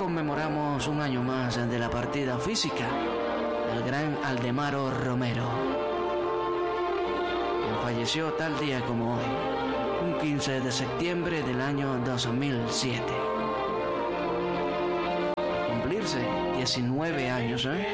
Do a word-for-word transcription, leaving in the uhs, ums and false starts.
conmemoramos un año más de la partida física del gran Aldemaro Romero, quien falleció tal día como hoy, un quince de septiembre del año dos mil siete. Cumplirse diecinueve años, ¿eh?